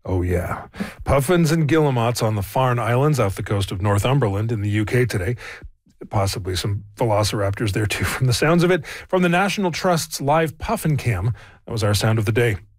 Oh, yeah. Puffins and guillemots on the Farne Islands off the coast of Northumberland in the UK today. Possibly some velociraptors there too from the sounds of it. From the National Trust's live puffin cam, that was our sound of the day.